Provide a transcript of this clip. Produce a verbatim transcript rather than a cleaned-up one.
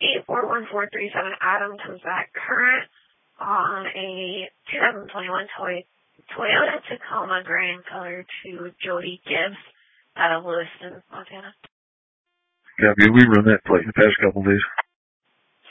eight four one four three seven. Adam comes back current on a twenty twenty-one Toy, Toyota Tacoma Grand Color to Jody Gibbs out of Lewiston, Montana. Copy. We run that plate the past couple of days.